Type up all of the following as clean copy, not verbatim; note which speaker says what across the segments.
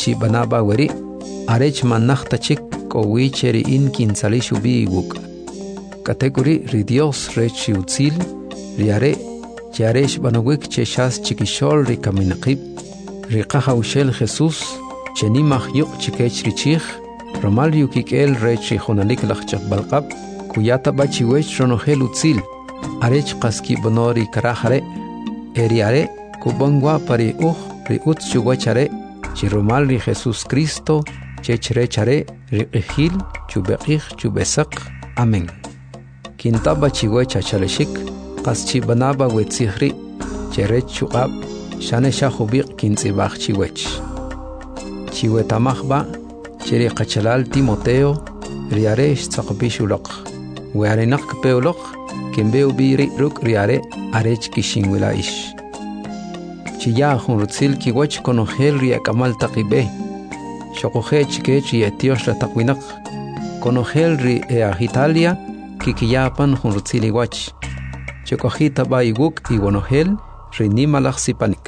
Speaker 1: chi banaba weri arech manachta chik kowi cheri in kinsali shubi wuk category ri Dios rechi utzil riare chiaresh banawik cheshas chikishol ri kaminaqib ri qahawshel Jesus cheni mahyuq chikech richich romal yukikel rechi khonalik lachchaq balqab kuyata bachiwech ronohel utzil arech qaski bonori karahare eriare kubangwa pari ri utchuwachare chiromal ri Jesus Cristo chechre chare ri qihil chubeqih chubesaq amen kintaba chiwecha chaleshik qaschi banaba wetzihri cherech chuqab shane shahubiq kintzibaq chiwech chiwetamajba cheri qachalal Timoteo riare tsaqbishulaq wearenak peoloq kembeu biri ruk riare arech kishinwila ish chiya hunrutzil kiwach konogel ria kamal taqibe shoqoje chikech y etios la taqwinaq konogel ri Italia kikiyapan hunrutzil iwach chokojita ba iguk y wonogel ri nimalaq sipanik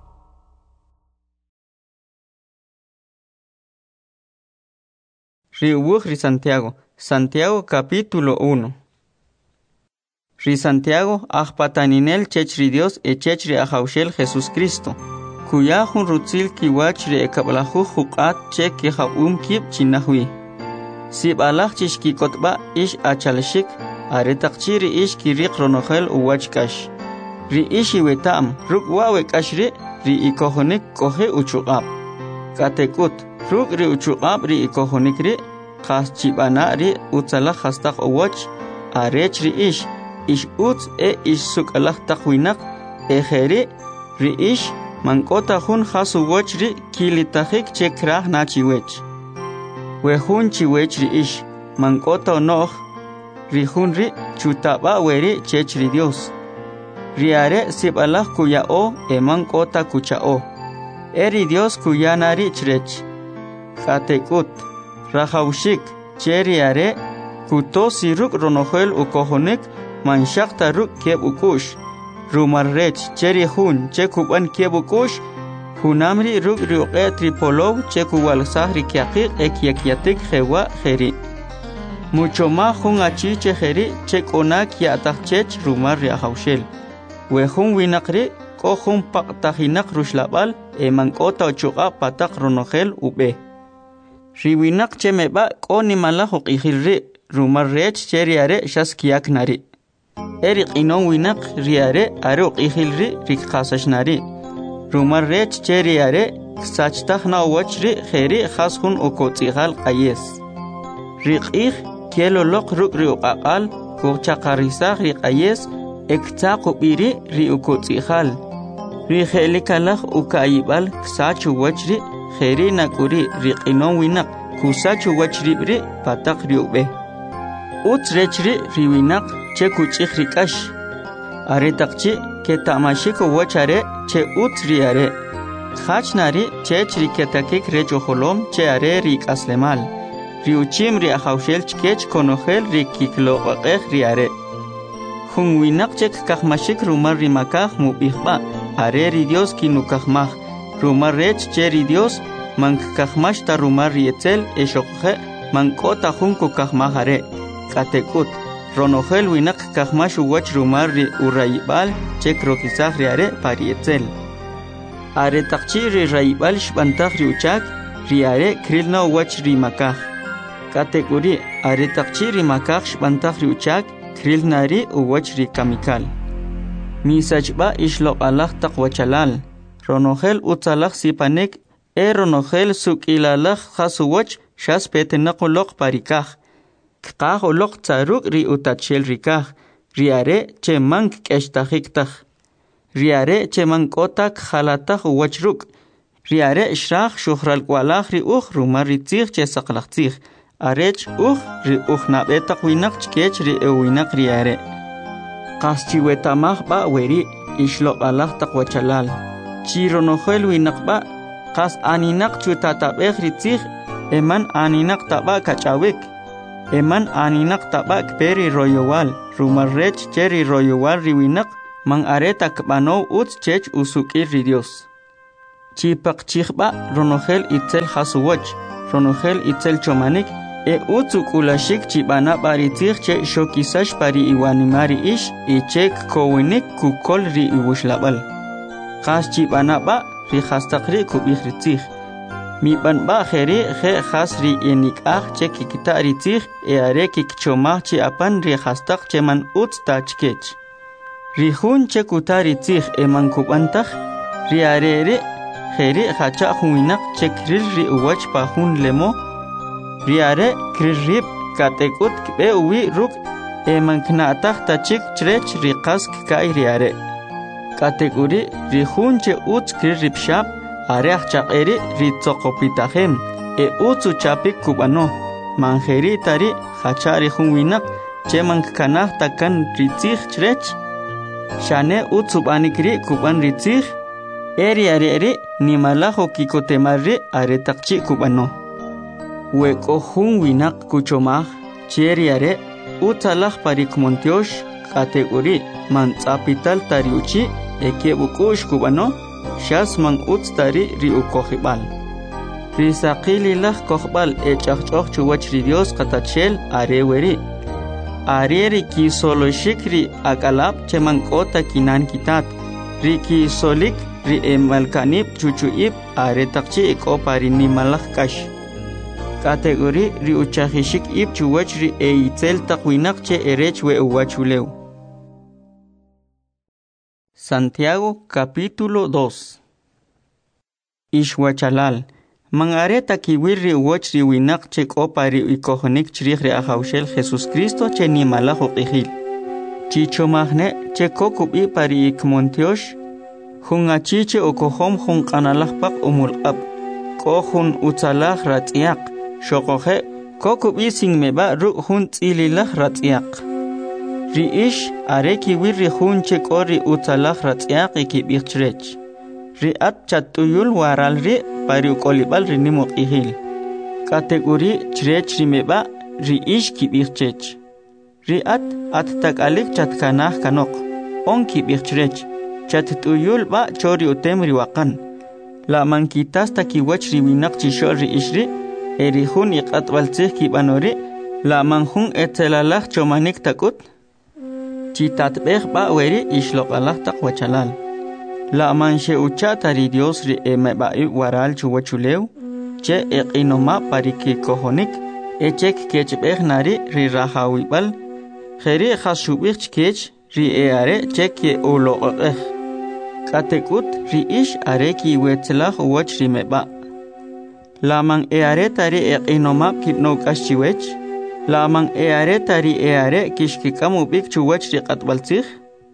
Speaker 2: ri Santiago capítulo 1. Ri Santiago ajpataninel chechri Dios chechri ajaushel Jesús Cristo kuya jun rutzil kiwach ri ekablahu huqat che kihabum kib chinahwi sib alaq chishki kotba ish achalshik aretaqchiri ish kiriq ronohel uwachkash ri ishi wetam rukwawe kashri ri ikohonik kohe uchuqab katekut ruk ri uchuqab ri ikohonik ri qas chibana ri utzala khastaq uwach arech ri ish utz ish sukalaq taqwinaq ejeri ri ish mankota jun khasu wach ri kilitahik che krah na chiwech we jun chiwech ri ish mankota noh ri jun ri chutaba weri chech ri Dios riare sibalaq kuya o mankota kuchao eri Dios kuya nari chrech khatekut rahaushik cheriare kutosi ruk ronohel ukohonik manshaqta ruk keb ukush rumarrech cheri hun chekuban keb ukush hunamri ruk ruqe tripolov chekuwal sahri kyaqiq ekyakiatik jewa jeri mucho más hun achi chejeri chekona kyatachech rumar riahaushel we hun winaqri ko hun paqtajinak rushlabal mankota ochuqa pataq ronohel ube riwinaq chemeba ko nimala huqijilri rumarrech cheriare shaskiak nari eri qinon winaq riare aruq ihilri rikqasashnari rumarrech cheriare ksachtajna wachri kheri khashun ukotsigal qayes riqih kieloloq ruk riuqaqal kuchaqarisaq riqayes ektsaqubiri ri ukotsigal rikhelikalaq ukayibal ksachu wachri kheri nakuri riqinon winaq kusachu wachri bri pataq riube utrechri riwinaq che kuchih rikash aretaqchi ke tamashiko wachare che utriare khachnari che chiriketakik rechoholom che are rikaslemal riuchim ri ahaushel chkech konogel rikikloqeq riare hunwinaq che kakmashik rumar rimakaj mubihba are ri Dios kinukajmaj rumar rech che ri Dios mankakajmash ta rumar rietzel eshoqje mankota junko kajmajare katekut ronohel winaq kajmash uwach rumar ri urayibal che krokisaj riare parietzel aretaqchi ri rayibal shbantaj ri uchak riare krilna uwach ri makaj kategori aretaqchi ri makaj shbantaj ri uchak krilnari uwach ri kamikal misachba ishloqalaj taqwachalal ronohel utzalaj sipanek ronohel sukilalaj khasuwach shas petenaqoloq parikaj qaq oloq tsaruk ri utachel rikaj riare che mank keshtajiktaj riare che mankotak khalataj uwachruk riare shraj shuhralkwalaj ri uj rumar ri tzij che saqlaqtzij arech uj ri ujnabetaq winaq chkech ri ewinaq riare qaschiwetamaj ba weri ishloqalaj taqwachalal chironohel winaq ba qas aninaq chutatabej ri tzij eman aninaq taba kachawik eman aninaq tabak peri royowal rumarrech cheri royowal riwinaq man areta kbano utz chech usukir ri Dios Chipak chihba ronogel itzel hasuwach, ronogel itzel chomanik, utzuk ulashik chibana baritzich che shokisash pari iwanimari ish, chek kowinik kukol ri iwushlabal. Khas chibana ba ri khastakri kubikhritzich. Mi ban ba kheri khe khas ri enik che kikita ritzich are kikchomah chi apan ri khastak che man utz tachkech. Ri hun che kutari tzich eman kubantach, ri arere kheri khacha huinak che kril ri uwach pa hun lemo, ri are kririb katekut kbe uwi ruk eman knatach tachik chrech ri qask kai ri are. Kategori ri hun che utz kririb shab, are chaqeri ri tsokopitahem, utzu chapik kubano, manjeri tari khacha ri hun winak, che man kanach takan ri tzich chrech, Shane utsubanikri kuban ritzich, eri ni malajo kikotemarri aretakchi kubano. Weko hun winak kuchomaj, cheri are, utsalaj parikmontiosh, kategori, mantzapital tariuchi, ekebukush kubano, shasman utstari riukojibal. Risaqililaj kojbal echachchoch chuwach ridios katachel areweri. Arieri ki solo shikri akalap cheman kota kinan kitat. Ri ki solik ri emalkanip chuchuip aretakchi ikopari ni malakash. Kategori ri uchahishik ip chuwach ri eitzel takwinak che erech we uwachuleu. Santiago capítulo 2. Ishwachalal. Mangareta kiwirri uwach ri winak che kopari ikohonik chrich ri ahaushel Jesus Cristo che ni malajo qihil. Chicho magne che kokubi pari ikmontiosh, hungachi che okohom hun kanalahpak umulqab, kohun utsalah ratiak, shokohe kokubi singmeba ru hun tsililah ratiak. Ri ish are kiwirri hun che kori utsalah ratiak ikibichrech. Riat chatuyul waral ri pari ukolibal ri nimok ihil. Kategori chrech rimeba ri ish kibirchech. Riat at takalik chatkanah kanok. On kibirchech. Chatuyul ba chori utem riwakan. La mankitas takiwach riwinak chishor ri ishri. Erihun iqat baltzih kibanori. La manhun etzelalach chomanik takut. Chitatbeh ba weri ishlokalah takwachalal. La manche uchatari Dios ri emebai waral chuwachuleu, che eqinoma pariki kohonik, echek kechbeh nari ri rahawibal, kheri khashubich kech ri eare cheke uloqeh. Katekut ri ish are ki wetzlah uwach ri meba. La man eare tari eqinoma kipnokash chiwech, la man eare tari eare kishkikamu bik chuwach ri qatbaltzih,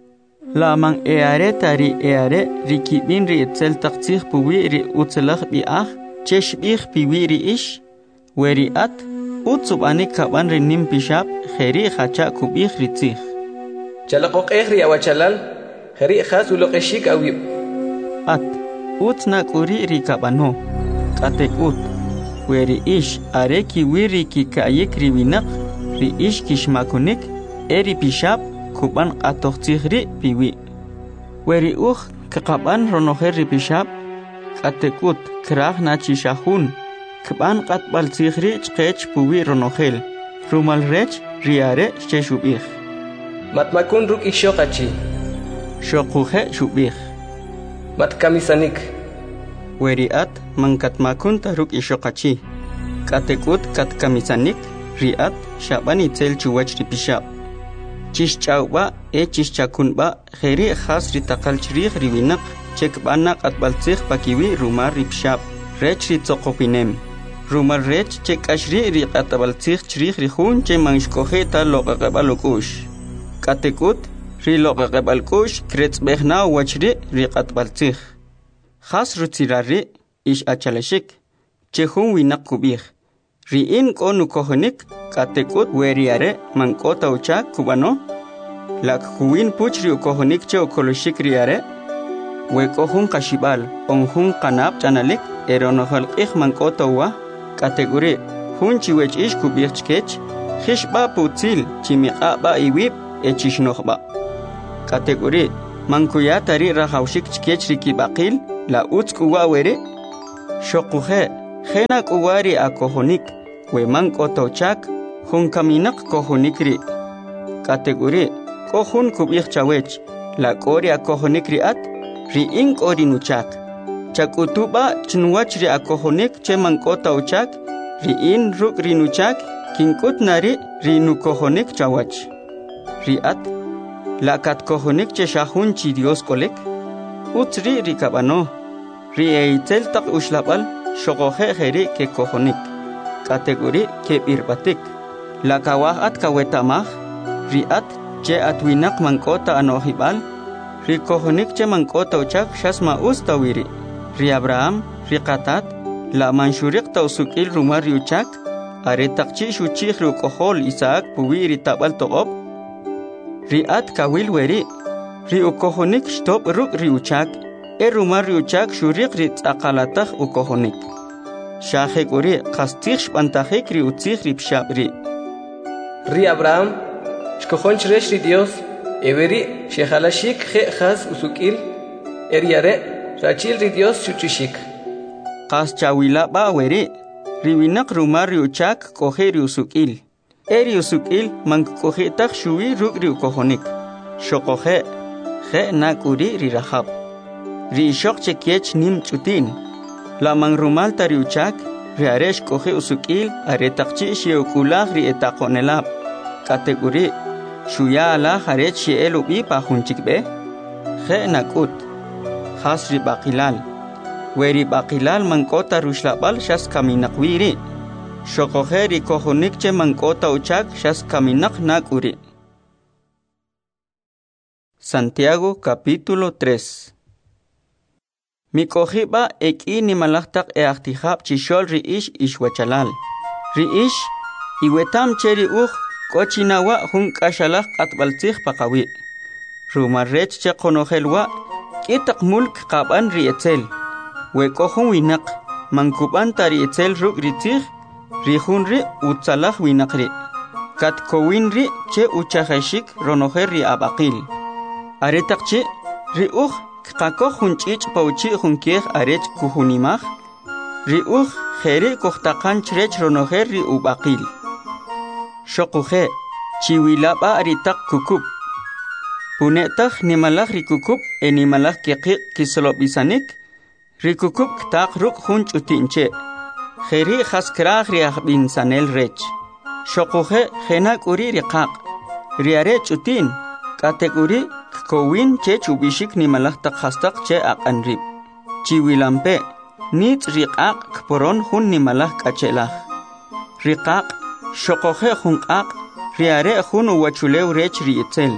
Speaker 2: La man eare tari eare rikibin ri etzel taqtzih puwi ri utzelach bi'ah chesh bih piwi ri ish weri at utzub anik kaban ri nim pishab kheri khacha kubih ritzih.
Speaker 3: Chalaqoq ri awachalal kheri khas uloqeshik awib.
Speaker 2: At utna kuri ri kabano katek ut weri ish are kiwiri ki kayik ri winak ri ish kishmakunik eri pishab kuban atoqtzihri piwi. Weri kekaban ronoheri pishab katekut krah nachishahun kuban katbal tzihri chkech puwi ronohel rumal rech riare sheshubih.
Speaker 3: Matmakun ruk ishokachi.
Speaker 2: Shokuhe shubih.
Speaker 3: Matkamisanik.
Speaker 2: Weri at mangkatmakun taruk ishokachi. Katekut katkamisanik riat shabani tel chuwach ripishab. Chishchauba chishchakunba kheri khas ritakal chrih riwinak chekbanak atbaltzih pakiwi rumar ripshab rech ritzoqopinem rumar rech chekashri riqatabaltzih chrih rihun che manshkohe ta loqaqabalukush katekut ri loqaqabalkush kretzbehna wachri riqatbaltzih khas rutzirari ish achalashik chehun winak kubih riin konu kohonik katekut weriare mankota ucha kubano lak huin puchri ukohonik che ukoloshik riare wekohun kashibal onhun kanab chanalik eronohal ich mankota uwa kategori hun chiwech ish kubichkech khishba putzil chimiqa ba iwib echishnohba kategori mankuyatari rahawshik chkech rikibaqil la utzkuwa were shoquje jena kuwari akohonik we man kotochak hun kaminak kohonikri kategori kohun kubih chawech la kori akohonik riat ri in kori nuchak chakutuba chnwach ri akohonik che man kotochak ri in ruk ri nuchak kinkut nari ri nukohonik chawach riat la kat kohonik che shahun chi Dios kolek utri ri kabano ri eitel tak ushlabal shogoje jeri ke kohonik kategori ke birbatik la kawahat kawetamah riat che atwinak mankota anohibal ri kohonik che mankota uchak shasma ustawiri ri Abraham ri qatat la manshurik tausukil rumar uchak are takchi shuchih ru kohol Isaac puwiri tabal toqob riat kawil weri ri ukohonik stop ruk ri uchak rumar ri uchak shurik ri tsaqalatah ukohonik shahek uri qastih shpantahik ri utzih ri pshabri
Speaker 3: ri Abraham shkohon chresh ri Dios everi shehalashik khe khas usukil yare rachil ri Dios chuchishik
Speaker 2: qas chawila ba weri riwinak rumar ri uchak kohe ri usukil eri usukil man kohe tak shuwi ruk ri ukohonik shokohe khe nakuri ri Rahab ri shok chekiech nim chutin la man rumal tari uchak ri aresh kohe usukil are takchi sheukulah ri etakonelab kategori shuya ala harech sheelu bi pa hunchikbe khe nakut khas ri baqilal weri baqilal mankota rushlabal shas kaminakwiri shokohe ri kohonik che mankota uchak shas kaminak nakuri. Santiago capítulo 3. Mikohiba eki ni malaktak eaktihab chishol ri ish ishwachalal. Ri ish iwetam cheri kochinawa hun kashalak atbaltih pakawi. Rumarrech che konohelwa kitak mulk qaban ri etzel. We kohun winak mankuban tari etzel ruk ritih rihun ri utsalah winakri. Kat kowin ri che uchahashik ronoher ri abaqil. Aretakchi ri qako hunchich pauchi hunkeh arech kuhunimah ri kheri kohtaqan chrech ronoher ri ubaqil. Shokuhe chiwilaba aritak kukub punetah nimalak ri kukub enimalak keqik kislobisanik ri kukub ktaq ruk hunch utinche kheri khaskrah ri ahbin sanel rech shokuhe khenak uri ri qaq ri arech utin kategori kowin che chubishik nimalak tak khastaq che aqanrib chiwilampe nit riqaq kporon hun nimalak kachelah riqaq shokohe hunqaq riare hun wachulew rech rietzel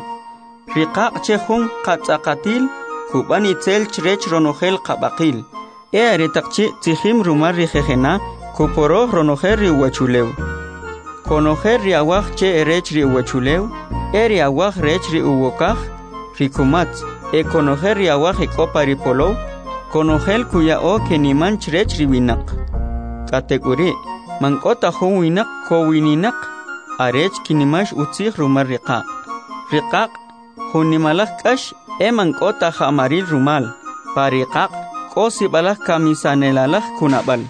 Speaker 2: riqaq che hun qatsaqatil kuban itzel chrech ronohel qabaqil aretaqchi tihim rumar rihejena kuporo ronoher ri wachulew konoher ri awaj che rech ri wachulew eri awaj rech ri uwokaj rikumat konoher ri awaj ekopari polo konohel kuyao keniman chrech ri winak kategori mankota hun winak kowininak arech kinimash utzih rumar riqaq hunimalak kash mankota hamaril rumal pariqaq kosibalak kamisanelalah kunabal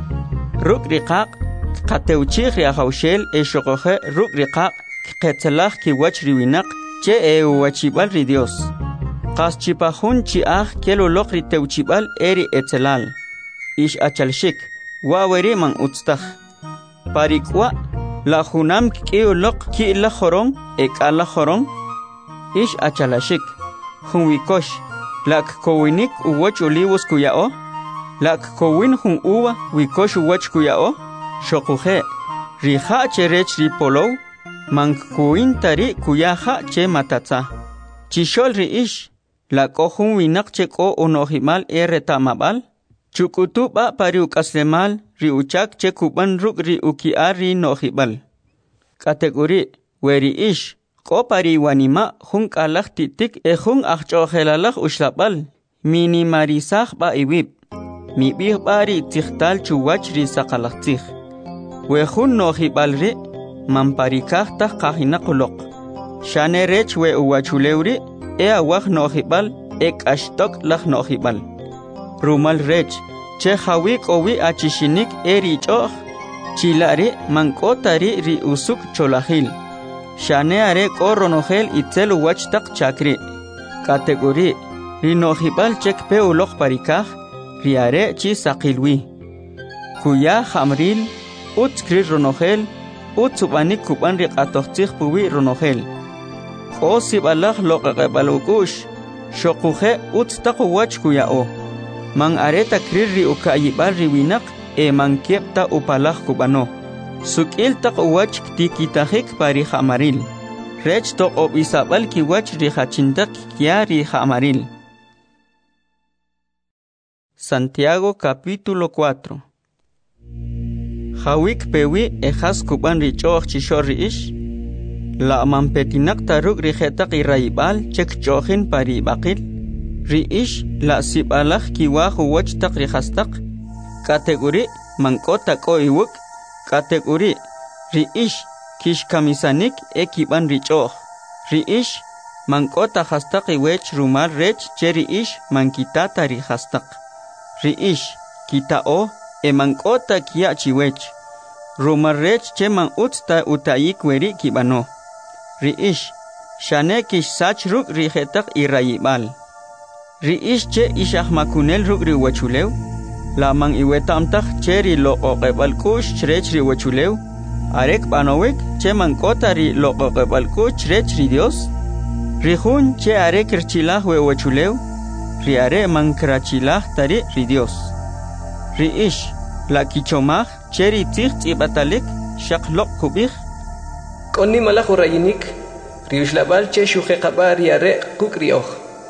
Speaker 2: ruk riqaq qateuchih ri ahawshel shoqoje ruk riqaq qetsalah kiwach ri winak che wachibal ri Dios qas chipahun chiah keloloq ri teuchibal eri etzelal ish achalshik waweri man utztah parikwa la junam kioloq ki la jorong ekala jorong ish achalashik junwikosh lak kowinik uwach olivos kuyao lak kowin jun uwa wikosh uwach kuyao shokuhe riha cherech ri polow mank kuin tari kuyaha che matatsa chishol ri ish lak ohun winak che ko onohimal retamabal chukutuba pari ukaslemal ri uchak che kuban ruk ri ukiar ri nohibal kategori weri ish ko pari wanima jun kalak titik jun ahchohelalak ushlabal minimarisaj ba iwib mi bih bari tikhtal chuwach ri saqalaktih we jun nohibal ri mamparikaj ta qahina qoloq shane rech we uwachulewri awaj nohibal ashtok laj nohibal rumal rech che hawik owi achishinik eri choh chilari mankotari ri usuk cholahil shane are koronohel itzel wachtak chakri kategori ri nohibal chek pe ulok parikah ri are chi saqilwi kuya hamril utskri ronohel utsubanik kuban ri qatohtikh puwi ronohel osib Allah loqaqabalukush shoquhe uttaq wach kuyao man areta krirri ukayibal riwinak man kiepta upalaj kubano sukil taq wach tikitahik pari hamaril rech to obisabal ki wach ri hachintak kya ri hamaril. Santiago capítulo 4. Hawik pewi ejas kuban ri choch chishor ish la mampetinak taruk ri hetak iraibal chek chochin pari baqil ri ish la sibalaj kiwah wach tak ri hastak kategori mankota ko iwuk kategori ri ish kish kamisanik ekiban ri choch ri ish mankota hastak iwech rumal rech cheri ish mankitata ri hastak ri ish kitao mankota kia chiwech rumal rech che man utsta utayik weri kibano ri ish shane kish sach ruk ri hetak irayibal ri ish che ishah makunel ruk ri wachulew la man iwetamtak cheri lo oqebal kush chrech ri wachulew arek banowek che man kotari lo oqebal kush chrech ri Dios ri hun che arek kirchilah we wachulew ri are man krachilah tari ri Dios ri ish la kichomah cheri tikh ibatalik shaqloq kubih
Speaker 3: konni malaj urayinik riushlabal che shuhe qabari are kukrioh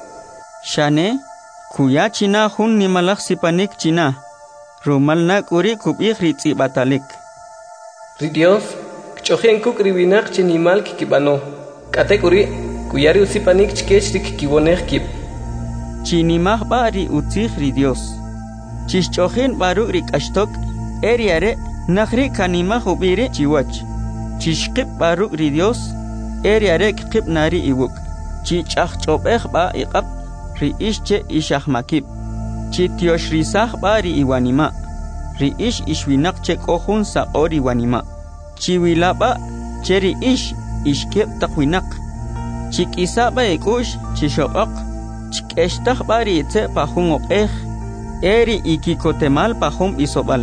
Speaker 2: shane kuya china hun ni malaj sipanik china rumal na kuri kubih ritzi batalik
Speaker 3: ri Dios chohen kukriwinak chinimal kikibano kate kuri kuyari usipanik chkech kikiwoneh kib
Speaker 2: chinimah bari utzih ri Dios chishchohin baru rik ashtok eriare nakhri kanimah ubiri chiwach chishqib baru ri Dios eriare kqib nari iwuk chichach chobeh ba iqab ri ishche ishah makib chitiosh risah bari iwanima ri ish ishwinak che kohun sa ori wanima chiwilaba cheri ish ishkeb taqwinak chikisaba ekush chishoqaq chikeshtah bari tse pahun oqeh eri ikikotemal pahum isobal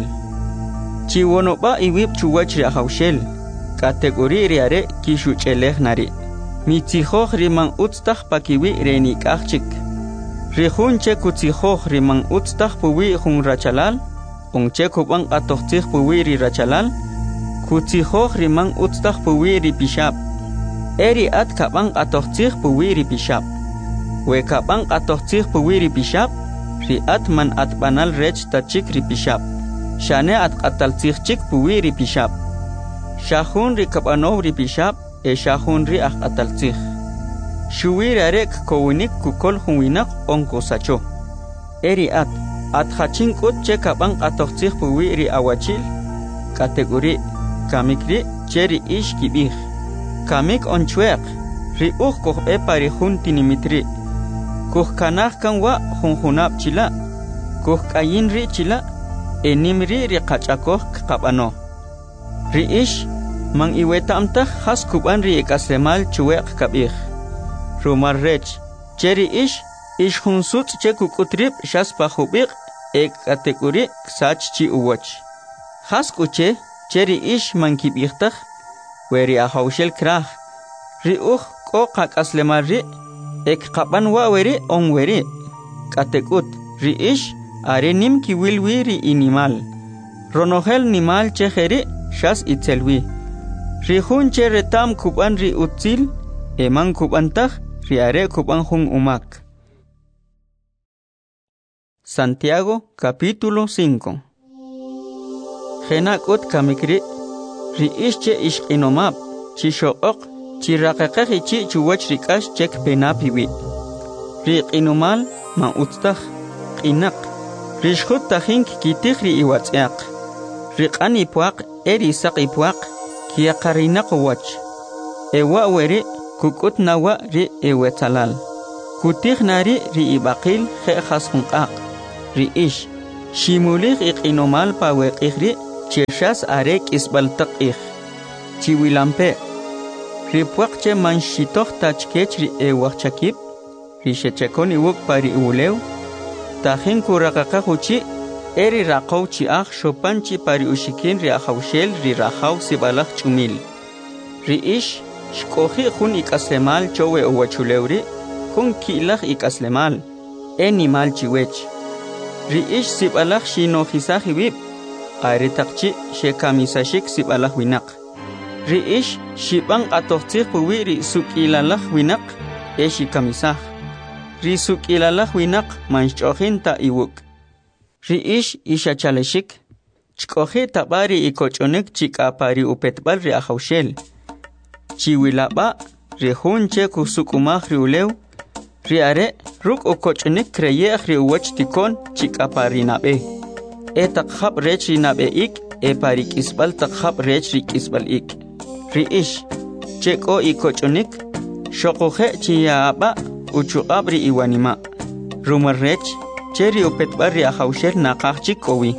Speaker 2: chiwonoba iwib chuwach ri ahawshel kategori riare kishucheleh nari mitzihoh riman utstah pakiwi renikachik rihun che kutzihoh riman utstah puwi hun rachalal ongche kubang atohtih puwi ri rachalal kutzihoh riman utstah puwi ri pishab eri at kabang atohtih puwi ri pishab we kabang atohtih puwi ri pishab ri at man at banal rech tachik ri pishab shane at qataltih chik puwi ri pishab shahun ri kabanov ri pishab shahun ri ak qataltih shuwir arek kowinik kukol huwinak onko sacho eri at hachin kut che kabang atohtih puwi ri awachil kategori kamikri cheri ish kibih kamik onchweq ri koh e pari hun tinimitri koh kanah kanwa hunhunab chila koh kayin ri chila enimri ri qachakoh qabano ri ish mang iwetamtah has kuban ri ekasemal chuweq kabih rumar rech cheri ish hunsut che kukutrib shas pahubiq kategori sach chi uwach has kuche cheri ish man kibihtaj weri ahawshel krah ri ko qaqaslemar ri qaban wa weri on weri katekut ri ish are nim ki wilwi ri inimal ronohel nimal che kheri shas itselwi ri hun che retam kuban ri utzil eman kubantah ri are kuban hun umak. Santiago capítulo 5. Genakut kamikri ri ishche ishqinomab chishoqoq chiraqaqaqi chi chuwach rikash chek penapiwi ri qinomal ma utstaj qinaq rishkhut tajink kitij ri iwatz'aq ri q'ani puaq eri saqi puaq kiyaqarinaq wach ewa weri kukut nawa ri ewetsalal kutij nari ri ibaqil je'jas junq'aq ri'ish shimulig iqinomal paweqihri cheshas arek isbaltaqih chiwilampe ripuaqche manshitoq tachkech ri ewaqchakib rishechekoni wuk pari uleu tajin kuraqaqa huchi eri raqaw chi'aq shopanchi pari ushikin ri ahawshel ri rajaw sibalaq ch'umil ri'ish shk'oji jun ik'aslemal chowe uwachulewri jun ki'laj ik'aslemal enimal chiwech ri'ish sibalaq shinojisaj iwib ari taqchi shekamisashik sibalaq winaq ri'ish shib'an q'atojtzij puwi ri suk'ilalaj winaq shikamisaj ri suk'ilalaj winaq manxch'ojin ta iwuk ri'ish ishachaleshik chk'oji tab'ari ikoch'onik chik'apari upetb'al ri ahawshel chiwilab'a ri jun che kusuk'umaj ri ulew ri are ruk' ukoch'onik kreyej ri uwach tikon chik'apari nab'e taq jab' rech ri nab'e'ik pari k'isb'al taq jab' rech ri k'isb'al ik ri'ish che k'o ikoch'onik xoqoje' chiya'ab'a uchuq'ab' ri iwanima' rumal rech che ri upetb'al ri ahawshel naqaj chik k'owi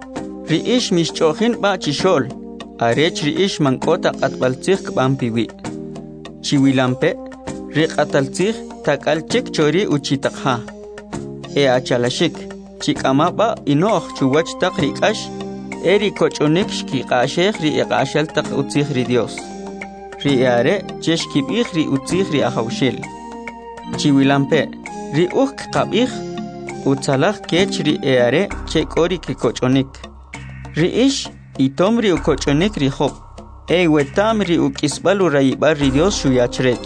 Speaker 2: ri'ish mixch'ojin b'a chixol arech ri'ish mank'o taq'atb'altzij k'b'an piwi chiwilampe ri q'ataltzij tak'al chik chori uchitaqja achalashik chik'amab'a inoj chuwach taq ri k'ax ri koch'onik xkiq'axej ri iq'axal taq utzij ri Dios ri are che xkib'ij ri utzij ri ahawshel chiwilampe ri uj kqab'ij utzalaj kech ri are che k'o ri kikoch'onik ri'ish itom ri ukoch'onik ri job wetam ri uk'isb'al urayib'al ri Dios xuyachrech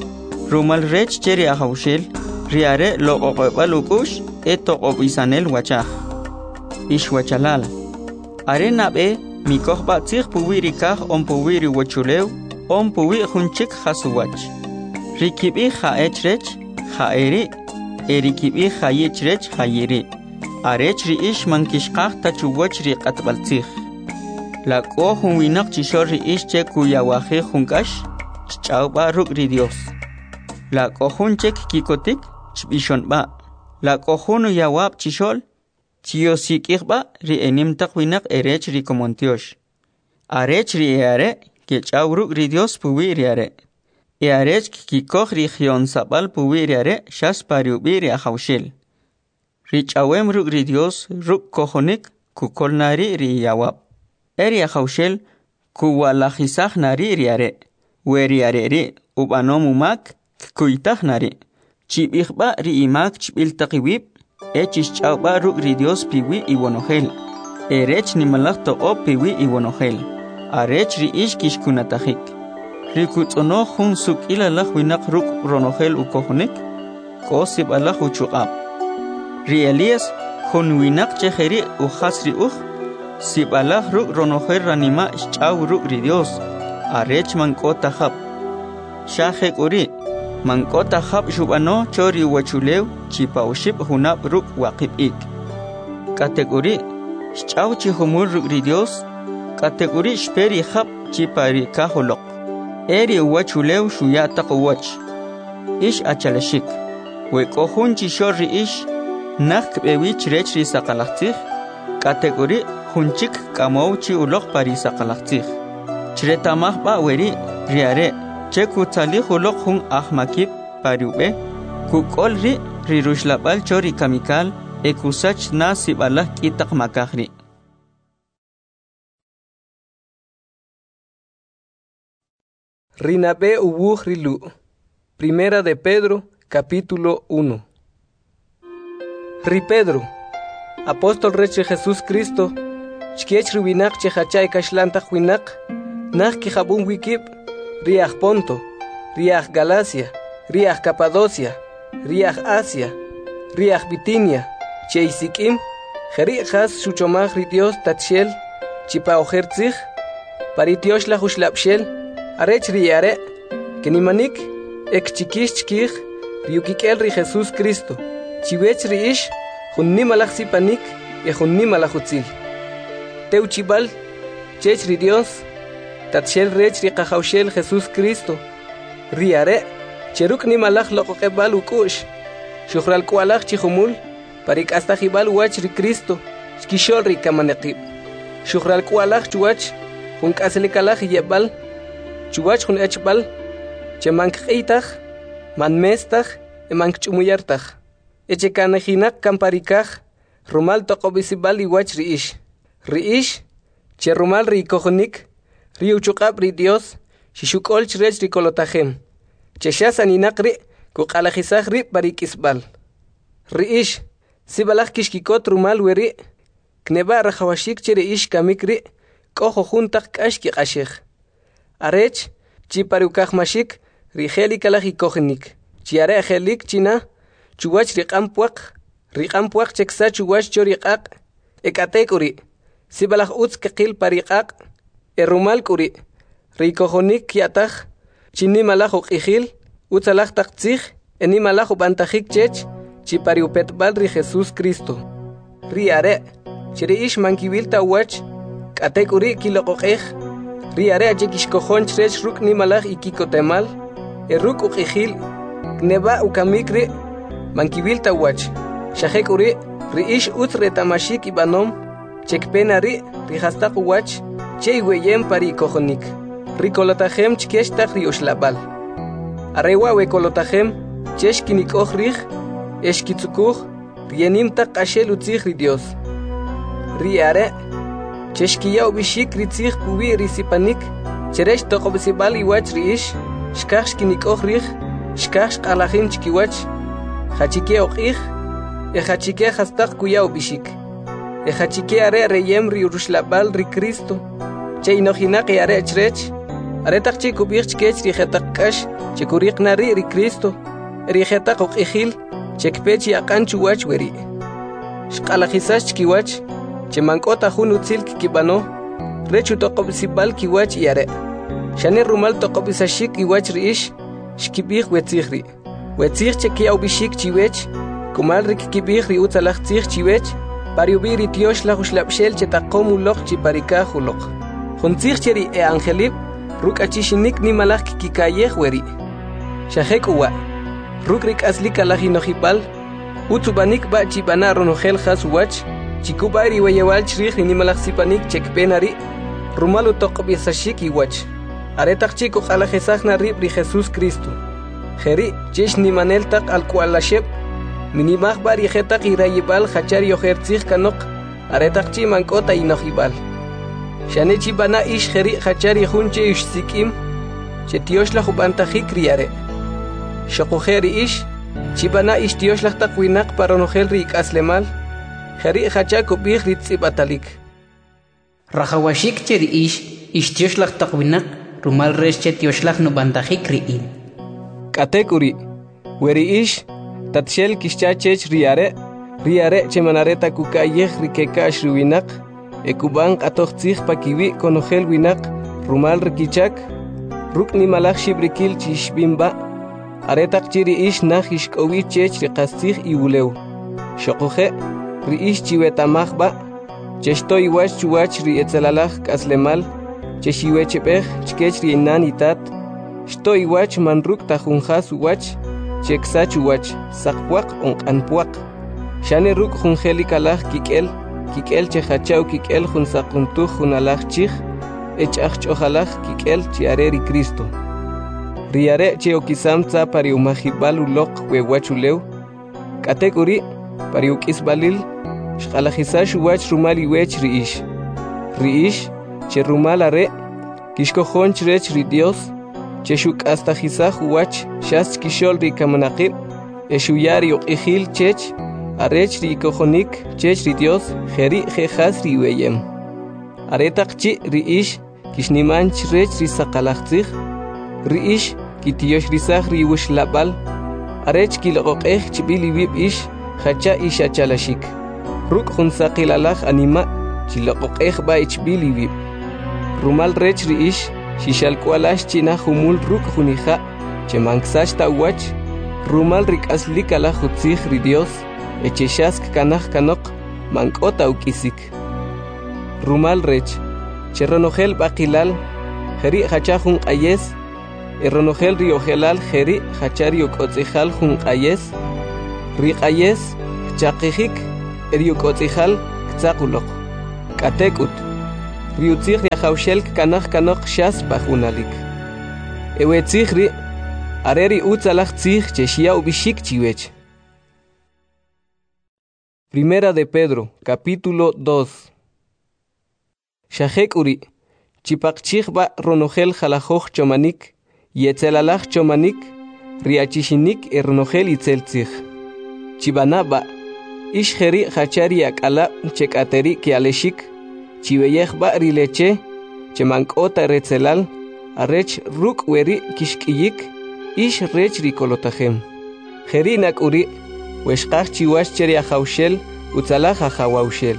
Speaker 2: rumal rech che ri ahawshel ri are loq'oq'eb'al uk'ux toq'ob'isanel wachaj ixwachalal are nab'e mikojb'atzij puwi ri kaj om puwi ri wachulew om puwi jun chik jasuwach ri kib'ij ja'ech rech ja'eri ri kib'ij jayich rech jayiri arech ri'ish mankixqaj tachuwach ri q'atb'altzij la k'o jun winaq chixol ri'ish che kuyawajij jun k'ax ch'awb'a ruk' ri Dios la k'o jun chek kikotik chb'ixonb'a la k'o jun uyawab' chixol chiyosik'ijb'a ri enim taq winaq rech ri komontiox arech ri are kech'aw ruk' ri Dios puwi ri are arech kikoj ri jyonsab'al puwi ri are xas pari ub'i ri ahawshel ri ch'awem ruk' ri Dios ruk' kojonik kukol nari ri yawab ri ahawshel kuwalajisaj nari ri are we ri are ri ub'anom umak kuytaj nari chib'ijb'a ri imak chb'il taq iwib chixch'awb'a ruk' ri Dios piwi iwonojel rech nimalaj toq'ob piwi iwonojel arech ri'ish kixkunatajik ri kutz'onoj jun suk'ilalaj winaq ruk' ronojel ukojonik k'o sib'alaj uchuq'ab' ri Elías jun winaq che jeri ujas ri uj sib'alaj ruk' ronojel ranima' xch'aw ruk' ri Dios arech mank'o tajab' xaje k'uri mank'o tajab' xub'ano chori wachulew chipawxib' junab' ruk' waqib'ik k'atek'uri xch'aw chi jumul ruk' ri Dios k'atek'uri xperi jab' chipari kajoloq ri uwachulew xuya' taq uwach ix achalashik we k'o jun chixol ri'ish naj kb'ewich rech ri saqalajtzij k'atek'uri jun chik k'amow chi uloq pari saqalajtzij chretamajb'a weri ri are che kutzalij uloq jun ajmakib pari ub'e kuk'ol ri ruxlab'al chori kamikal kusach na sib'alaj k'itaq makaj ri
Speaker 3: Rinabe uwuj rilu. Primera de Pedro, capítulo 1. Ri Pedro, apóstol reche Jesús Cristo, chkiech riwinak che hachay kashlantaq winak, nach ki jabun wikib, riaj Ponto, riaj Galacia, riaj Capadocia, riaj Asia, riaj Bitinia, che isikim, jeri has shuchomaj ri Dios tatshel, chipa ojertzig, paritiosh la hushlapshel, arech riare, que nimanik, ek chikish chkij, riukikel ri Jesús Cristo, chiwech riish, junnimalach sipanik, junnimalach Teuchibal, chech ri Dios, tatshel rech ri qajawshel Jesús Cristo, riare, cheruk nimalach loqoqebal ukush, shuhral kualach chihumul, parik hasta jibal wach ri Cristo skishol ri kamanaqib shukral kualaj chuwach jun kaslikalaj yebal chuwach jun echbal chemank qeitaj man mestaj emank chumuyartaj echekanajinak kamparikaj rumal toqobisibal iwach riish che rumal ri kojonik ri uchuqab ri Dios shishukol chrech ri kolotajem che shasaninaq ri kuqalajisaj ri parikisbal riish sibalaj kishkikot rumal weri kneba rajawashik che riish kamikri kojo juntaq k'axki q'ashej arech chi parukajmashik ri jeli kalaj ikojonik chi are jelik china chuwach riq'am puaq cheksa chuwach cho riq'aq ek'atek uri sibalaj utz qil pariq'aq rumal k'uri ri kojonik yataj chinimalaj uq'ijil utzalaj taq tzij enimalaj ub'antajik chech chi pariupetbal ri Jesús Cristo ri are chi riish mankiwil tawach k'atek uri kiloq'ej ri are achekixkojon chrech ruk' nimalaj ikikotemal ruk' uq'ijil kneba ukamik ri mankiwil tawach xajek uri riish utz retamashik ibanom chekpena ri hastaq uwach che iweyem pari kojonik ri kolotajem chkesh taq ri uxlabal arewa we kolotajem chesh kinikoj rij eshkitzukuj rienim taq q'axel utzij ri Dios ri are chesh kiyaw bishik ri tzij puwi ri sipanik cheresh toqobisibal iwach riish shkaj xkinikoj rij shkaj xq'alajin chkiwach jachike oq'ij jachike hastaq kuyaw bishik jachike are reyem ri uxlabal ri Cristo che inojinaq are chrech are taq chi kubij chkech ri jetaq k'ax che kuriqna ri Cristo ri jetaq uq'ijil chekpech yaq'an chuwach weri xq'alajisax chkiwach che mank'ota jun utzil kikib'ano rech utoqob'isibal kiwach are xane rumal toqob'isashik iwach riish xkib'ij wetzij ri wetzij che kiyaw bishik chiwech kumal ri kikib'ij ri utzalaj tzij chiwech pariubi ri tiox laj uxlab'xel che taqom uloq chi parikaj uloq jun tzij che ri angelib ruk' achixinik nimalaj kikikayej weri xajek uwa ruk' ri k'aslik alaj inojibal utzubanik ba chib'ana ronojel jas uwach chikub'ay ri weyewal chrij ri nimalaj sipanik chekpena ri rumal utoqb'isashik iwach are taq chi kuq'alajisajna rib' ri Jesús Cristo jeri chex nimanel taq alku'alaxeb minimaj ba ri jetaq irayibal jachar yojer tzij kanoq are taq chi mank'ota inojibal xane chib'ana ix jeri jachar jun che ixsik'im che tioxlaj ub'antajik ri are xoquje ri ix chib'ana ix tioxlaj taq winaq paronojel ri ik'aslemal jeri jachar kub'ij ri tz'ib'atalik
Speaker 4: rajawashik che ri ix tioxlaj taq winaq rumal rex che tioxlaj nub'antajik ri'in
Speaker 3: k'atek uri weri ix tatxel kixchachech ri are che manareta kuka'yej ri keka'x ri winaq ekub'an q'atoj tzij pakiwi konojel winaq rumal ri kichak ruk' nimalaj xibrikil chi ixb'inb'a are taq chi ri ix naj ixk'owi chech ri qas tzij iwulew xoquje ri ix chiwetamaj b'a che xtoy iwach chuwach ri etzelalaj k'aslemal che xiwecheb'ej chkech ri inan itat xtoy iwach man ruk' tajunjas uwach cheksa chuwach saqpuaq onq'anpuaq xane ruk' jun jelik alaj kik'el che jachaw kik'el jun saquntuj jun alaj chij ech'aj ch'ojalaj kik'el chi are ri Cristo ri are che okisam tza pari umajib'al uloq wewach ulew k'atek uri pari uk'isb'alil xq'alajisax uwach rumal iwech ri ix che rumal are kixkojon chrech ri Dios che xuk'astajisaj uwach xas chkixol ri kamanaqib xuyar ri uq'ijil chech arech ri kojonik chech ri Dios jeri jejas ri weyem are taq chi ri ix kixniman chrech ri saqalaj tzij ri ix kitioxrisaj ri uxlab'al arech kiloq'ej chib'il iwib' ix jacha ix achalashik ruk' jun saqilalaj anima' chiloq'ej b'a ichb'il iwib' rumal rech ri ix xixalk'ualax china jumul ruk' junija che manksax ta'wach rumal ri k'aslik alaj utzij ri Dios echexask kanaj kanoq mank'ota uk'isik rumal rech che ronojel b'aqilal jeri jacha jun q'ayes ronojel ri ojelal jeri jacha ri ok'otz'ijal jun q'ayes ri q'ayes chaqijik eriukotzihal kzaquloq katekut riutzih riajaushel kanok shas pajunalik ewetzihri areri utzalaj tzih cheshia ubishik chiwech. Primera de Pedro, capítulo 2. Shahek uri, chipakchich ba ronogel jalajoj chomanik, yetzelalaj chomanik, riachishinik ronogel itzeltzich. Chibana ba, ishgeri hachari akala chekateri kialeshik, chiveyej ba rileche, chemankota retzelal, arech ruk weri kishkiyik, ish rech rikolotajem. Gerinak uri, weshkach chiwash cheri ajaushel, utzalaj ajawaushel.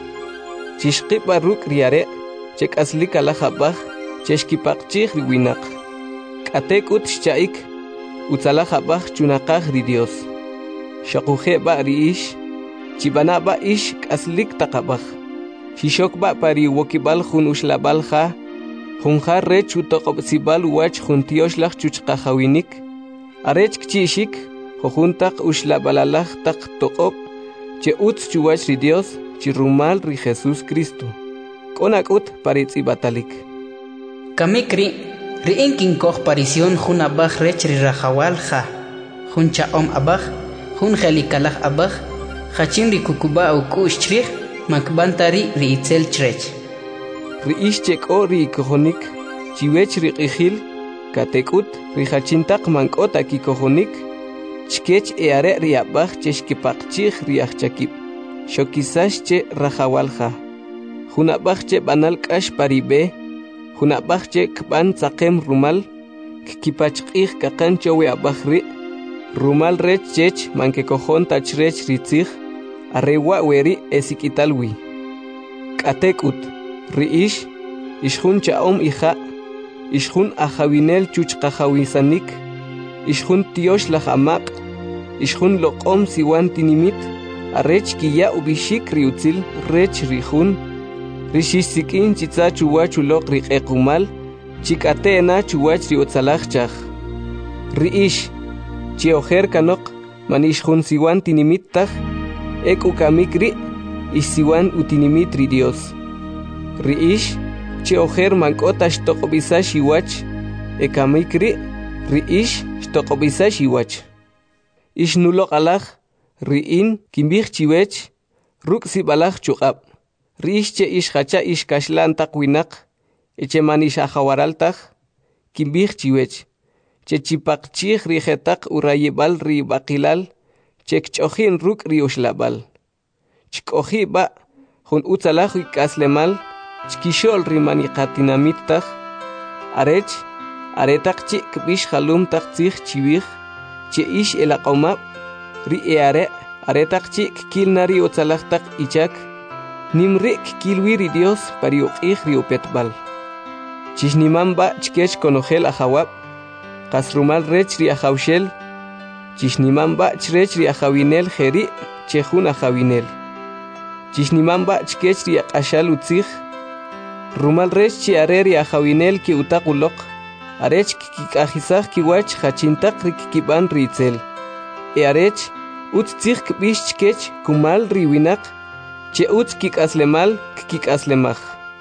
Speaker 3: Chishqip barruk riare, chek aslik alajabaj, cheshkipakchich riwinak. Katek ut shchaik, utzalajabaj chunakaj ri Dios. Shakuje ba riish, chibana ba ish aslik takabaj. Shishok ba pari wokibal jun ushlabalja, junja rech utokobsibal wach juntioslaj chuchkajawinik. Arech kchishik, jojuntak ushlabalalaj tak toqop, che utz chuwach ri Dios, chirumal ri Jesús Cristo. Konakut paritzi batalik.
Speaker 4: Kamikri, ri inkin koch parisión jun abaj rech ri rajawal ja. Jun chaom abaj, jun jelikalaj abaj, jachin ri kukuba au kush chrij, makbantari ri itzel chrech.
Speaker 3: Ri ishchek o ri kojonik, chiwech ri qijil, katekut ri jachintak mankota ki kojonik, chkech eare ri abaj cheshkipakchich ri achchakip. Shokisash che rajawalja. Junabaj che banal kash paribe, junabaj che kban tzaqem rumal, kipachqij kakan chowe abajri, rumal rech chech manke kojon tachrech ritzij, arrewa weri esikitalwi. Katekut, riish, ishjun chaom ija, ishjun ajawinel chuchqajawisanik, ishjun tiosh lajamak, ishjun loqom siwan tinimit, arrech kiya ubishik riutzil rech rijun, rishisikin chitza chuwachuloq riqequmal, chikatena chuwach riutzalajchaj. Riish, chiojer kanok, manishjun siwan tinimittaj, ek ukamikri, isiwan utinimit ri Dios. Riish, chiojer mankota shtokobisa shiwach, ekamikri, riish shtokobisa shiwach. Ish nulok alaj, riin kimbij chiwech, ruk sibalaj chuqab. Riish che ish hacha ish kashlan takwinak, eche manish ajawaraltaj, kimbij chiwech. Che chipakchij rijetak urayebal ri bakilal, che kchojin ruk ri ushlabal. Chkoji ba, jun utzalaj ikaslemal, chkishol ri maniqatinamitaj, arech, aretak chi kbish halum tak tzij chiwij, che ish elaqomab, ri eare, aretak chi kilnari utzalajtak ichak, nimri kilwi ri Dios pari uqij ri upetbal. Chishniman ba chkech konojel ajawab, kasrumal rech ri ajawshel, chishniman ba chrech ri ajawinel jeri, chejun ajawinel. Chishniman ba chkech ri aqashal utzij, rumal rech chi areri ajawinel ki utakulok, arech kikajisaj kiwach hachintak ri kikiban ritzel. Arech utz tzij kbish chkech kumal riwinak, che utz kikaslemal kikaslemaj.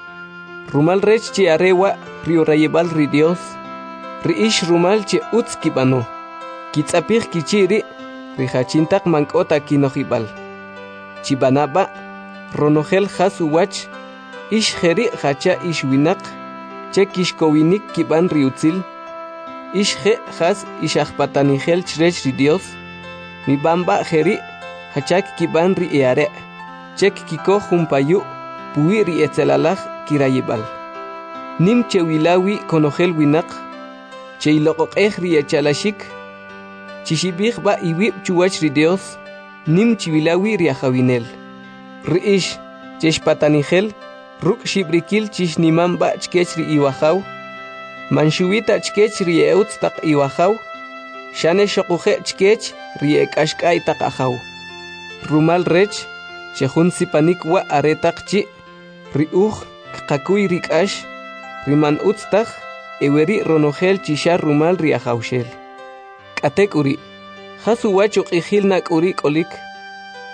Speaker 3: Rumal rech chi arewa riorayebal ri Dios, riish rumal che utz kibano, kitzapij kichiri, ri hachintak mankota kinojibal. Chibanaba, ronogel has uwach, ish jeri hacha ish winak, che kishkowinik kiban riutzil, ish je has ish ajpatanigel chrech ri Dios, mi bamba jeri hachak kiban ri eare, chek kiko jumpayu, puwi ri etzelalaj kirayibal. Nim che wilawi konogel winak, che iloqoqej ri echalashik, chishibij ba iwib chuwach ri Dios, nim chiwilawi ri ajawinel. Riish, cheshpatanigel, ruk shibrikil chishniman ba chkech ri iwajaw, manshuwita chkech ri eutz tak iwajaw, shane shokuje chkech ri ekashkay tak ajaw. Rumal rech, shejun sipanik wa aretak chi, ri kakakuy rikash, riman utztak, eweri ronogel chisha rumal ri ajawshel. Katek uri, hasu wachuk ijil nak uri kolik,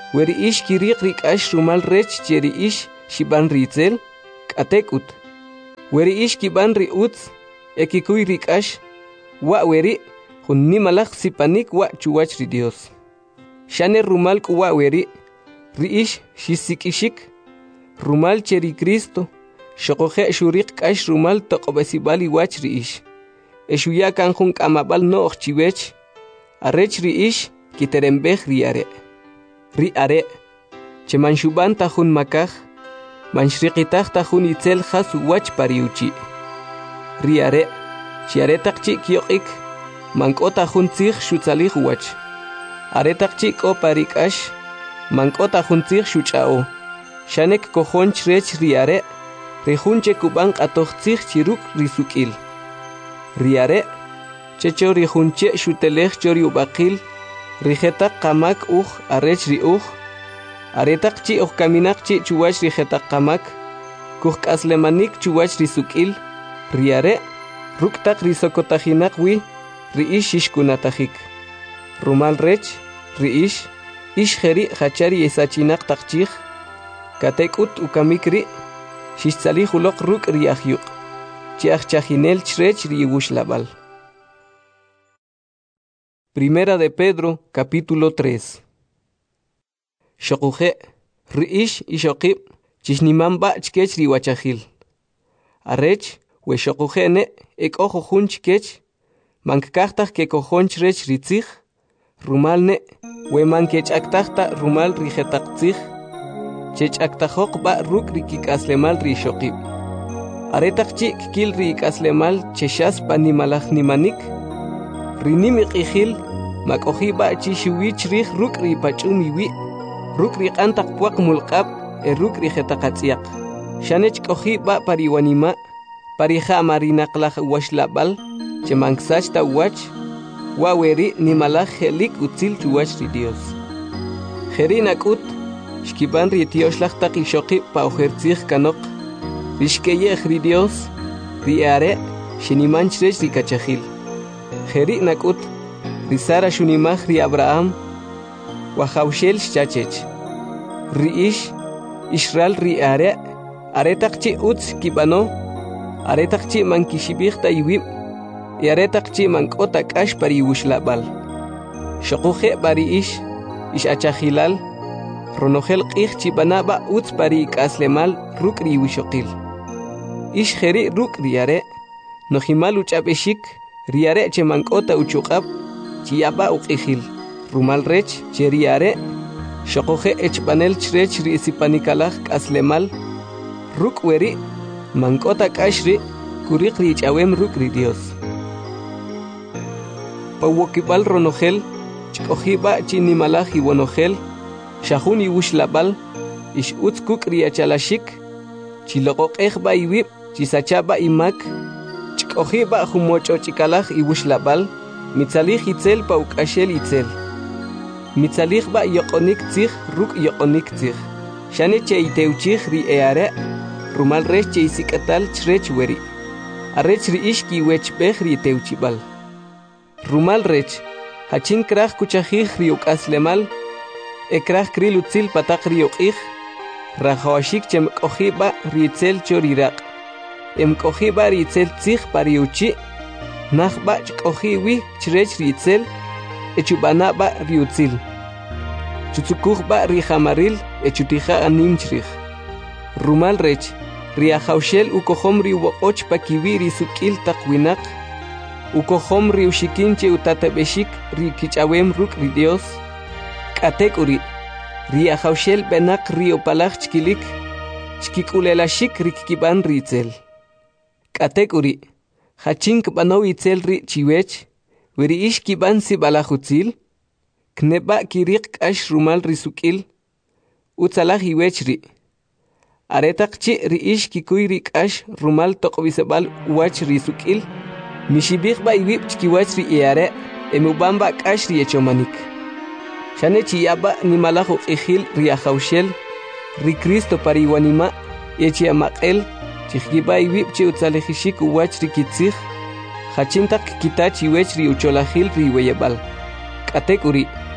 Speaker 3: weri ish kiriq rik'ash rumal rech cheri ish shiban ritzel k'atek'ut weri ish kiban ri'utz ekikuy rik'ash wa weri jun nimalaj sipanik wa chuwach ri Dios shane rumal k'uwa weri ri ish shisik'ishik rumal cheri Cristo shoqoje shuriq k'ash rumal toq'obesibal iwach ri ish eshuya kan jun k'amab'al no'j chiwech arech ri ish kiterembej ri are cheman ta jun makaj manshriqitaj ta jun itzel jas uwach pariuchi ri are chiare taqchi kyoq'ik mank'ota jun tzij xutzalij uwach are taqchi k'o parik'ash mank'ota jun tzij xuch'a'o shanek kojon chrech ri are ri jun chekub'an q'atoj tzij chiruk' ri suk'il ri are checho ri jun che xutelej chori ub'aqil ri jetaq qamak uj arech ri uj are taqchi uj kaminaq chi chuwach ri jetaq qamak kuj k'aslemanik chuwach ri suk'il ri are ruk' taq ri sokotajinaq wi ri ish xixkunatajik rumal rech ri ish jeri' jachari esachinaq taq chij katek'ut ukamik ri' xixtzalij uloq ruk' ri ajyuq' chi ajchajinel chrech ri iwuxlab'al. Primera de Pedro, capítulo 3. Shokuje, ri ish ishokib, chishnimamba chkech ri wachajil. Arech, we shokuje ne, ek ojo jun chkech, mankaktaj ke kojon chrech ri tzij, rumal ne, we mankech aktajta rumal ri jetak tzij, chech aktajok ba ruk ri kikaslemal ri shokib. Aretak chik kil ri ikaslemal cheshas panimalaj nimanik, rinimik ijil, makoji ba chishuwich rij ruk ri pachumi wi, ruk ri qantak puak mulqab, ruk ri jetakatsiak. Shanech koji ba pariwanima, parija marinaqlaj washlabal, chemangsach ta wach, waweri nimalaj helik utzil chuwach ri Dios. Jerinakut, shkiban ri tioshlaj tak ishoqib pa ojertzij kanok, rishkeyej ri Dios, ri are, shinimanchrech ri kachajil. Jeri nakut, ri Sara shunimaj ri Abraham, wajawshel shchachech. Ri ish, Israel ri are taqchi utz kibano, are taqchi mankishibij ta iwib, are taqchi mank'ota k'ash pari wuxlabal. Shokuje bari ish achajilal, ronojel q'ij chibanaba utz pari ik'aslemal ruk' ri wixoqil. Ish jeri ruk' ri are, nojimal uch'ab'exik, ri are che mank'ota uchuq'ab, chiyaba uq'ijil. Rumal rech che ri are, shokuje echb'anel chrech ri isipanikalaj k'aslemal, ruk' weri, mank'ota k'ax ri, kuriq ri ich'awem ruk' ri Dios. Pawokibal ronojel, chk'ojiba chinimalaj iwonojel, shahun iwuxlabal, ish utz kuk' ri achalashik, chiloqoq'ej ba iwib, chisachaba imak, chk'ojiba jumoch'och'ikalaj iwuxlabal, mitzalij itzel pa uk'axel itzel. Mitzalij ba yoq'onik tzij ruk' yoq'onik tzij. Shane che itewchij ri are, rumal rech che isik'atal chrech weri. Arech ri ish kiwechbej ri tewchibal. Rumal rech, hachin kraj kuchajij ri uk'aslemal, ekraj kril utzil pataq ri uq'ij, rajawashik chem k'ojiba ri itzel choriraq. K'ojiba ri itzel tzij pari uchi, najba chk'ojiwi chrech ri itzel, echub'anaba ri utzil. Chutzukujba ri jamaril, echutija anim chrij. Rumal rech, ri ajawshel ukojom ri woq'och pakiwi ri suk'il taq winaq, ukojom ri ushikinche utatab'exik ri kich'awem ruk' ri Dios, k'atek uri, ri ajawshel benaq ri opalaj chkilik, chkik'ulelashik ri kikib'an ri itzel. K'atek uri, hachin kb'anow itzel ri chiwech, weri ish kib'an sib'alaj utzil, kneba' kiriq k'ax rumal ri suk'il, utzalaj iwech ri. Aretaq chi ri ish kikuy ri k'ax rumal toq'b'iseb'al wach ri suk'il, mixib'ij ba iwib' chkiwach ri are, emub'an ba k'ax ri echomanik. Shane chiyaba nimalaj uq'ijil ri ajawshel, ri Cristo pariwanima, echiamaq'el, chijkiba iwib' che utzalejixik uwach ri kitzij, hachintaq kitach iwech ri ucholajil ri weyeb'al. K'atek uri,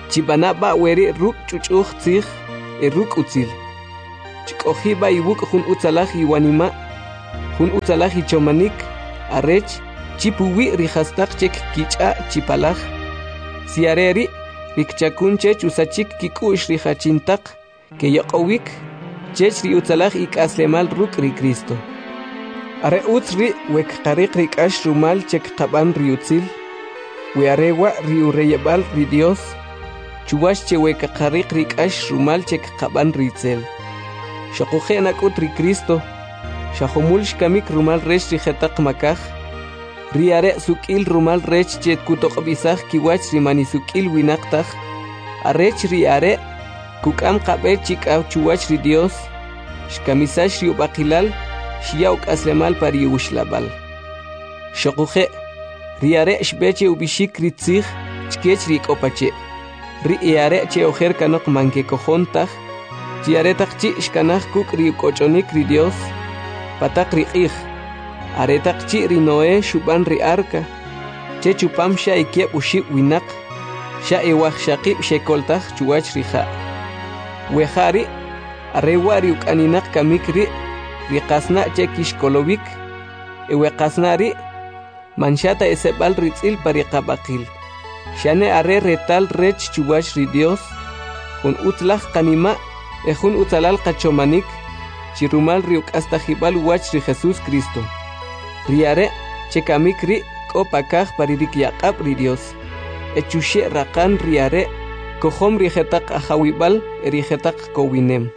Speaker 3: chibana ba weri ruk chuchuj tzig ruk utzil chikoji ba ibuk hun utzalaj iwanima hun utzalaj ichomanik arech chipuwi rihastak chek kicha chipalaj siareri rikchakunche chusachik kikush rihachintak que yoqowik chech ri utzalaj ikaslemal ruk ri Cristo are utzri wek qariq rikash rumal chek qaban ri utzil we arewa ri ureyebal ri Dios chuwash che wek qariq rikash rumal chek qaban ri tzel shaqujena kut ri Cristo shahumul shkamik rumal resh ri khetaq makaj ri are sukil rumal rech chet kutoq bisaj kiwach ri mani sukil winaqtaj arech ri are kukam qabe chikaw chuwach ri Dios shkamisash ri ubaqilal shiyauk aslemal pari ushlabal shaquje ri are shbeche ubishik ri tzig chkech ri kopache ri are che ojer kanok manke kojontaj chi are taqchi shkanaj kuk ri kochonik ri Dios patak ri qij are taqchi ri Noé shuban ri arka che chupam sha ikieb ushib winak sha ewaj shaqib shekoltaj chuwach ri ja wejari arewari ukaninak kamikri riqasna chekish kolovik eweqasnari manchata esebal ritzil pariqabaqil shane are retal rech chuwach ri Dios hun utlaj qanima hun utalal qachomanik chirumal ri ukastajibal wach ri Jesús Cristo riare chekamikri kopakaj paririk yaqab ri Dios echushe raqan riare kohom rijetaq ajawibal rijetaq kowinem.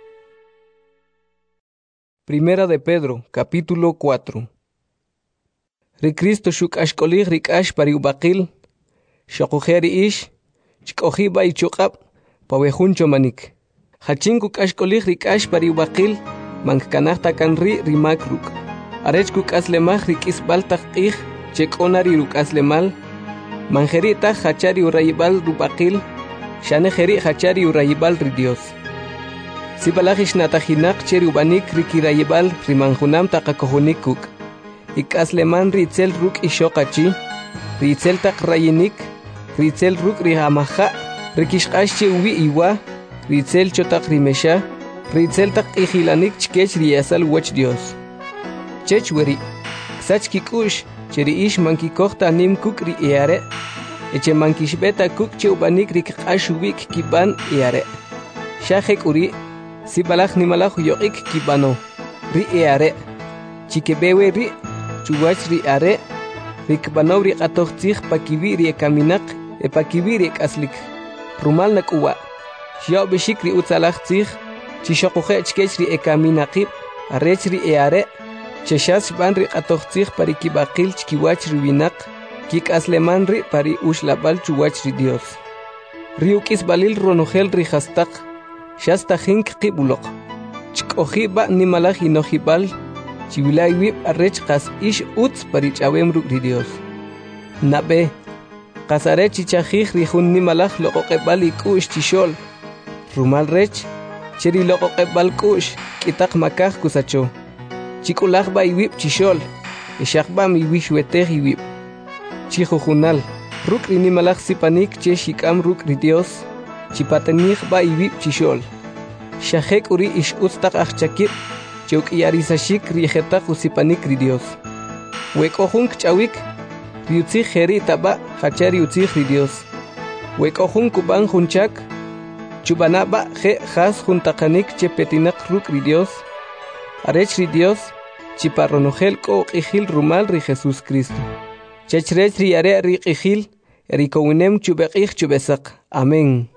Speaker 3: Primera de Pedro, capítulo 4. Ricristo shuk ashkolij rikash pariubaqil, shakujeri ish, chkojiba y chukab, pawejun chomanik. Hachinku ashkolij rikash pariubaqil, mankanahta kanri rimakruk. Arechkuk aslemaj rikis baltak ij, chekonari ruk aslemal, manjerita hachari urayibal rubaqil, shane jeri hachari urayibal ri Dios. Sibalajish natajinak cheri ubanik rikirayibal rimanjunam taqakojunikuk. Ikasleman ritzel ruk ishokachi, ritzel tak rayinik, ritzel ruk rihamaja, rikishqashchi ubi iwa, ritzel chotak rimesha, ritzel tak ijilanik chkech riyasal wach Dios. Chech weri, ksach kikush, cheri ish mankikohta nim kuk ri eare, eche mankishbeta kuk che ubanik rikqashubik kiban eare. Shahek uri, sibalaj nimalaj yoik kibano, ri eare, chikebewe ri, chuwach ri are, rikbanaw ri qatoqtzij pakibi ri kaminak, pakibi ri aslik, rumal nakuwa, shiaw bishik ri utzalaj tzij, chishaquje chkech ri kaminaqib, arech ri eare, cheshas ban ri qatoqtzij parikibaqil chkiwach ri winak, kik asleman ri pari ushlabal chuwach ri Dios. Ri ukis balil ronojel ri hastak, shasta hink qibuloq, chkojiba nimalaj inojibal, chivilay wib arrech qas ish utz parichawem ruk ri Dios. Nabe, qasare chichajij ri jun nimalaj loqoqebal ikush chishol, rumal rech, cheri loqoqebal kush, kitak makaj kusacho. Chikulaj ba iwib chishol, ishakba mi wishwetej iwib. Chijujunal, ruk ri nimalaj sipanik che shikam ruk ri Dios, chipatenij ba iwib chishol. Shajek uri ish utztak achchakib, Chuk yarisashik rijetaq usipanik ri Dios. Wekojun kchawik, riutzij jeri taba hachari utzij ri Dios. Wekojun kuban junchak, chubanaba je has juntakanik chepetinak ruk ri Dios. Arech ri Dios, chiparronojel ko qijil rumal ri Jesús Cristo. Chechrech ri are ri qijil, rikowinem chubeqij chubesak. Amén.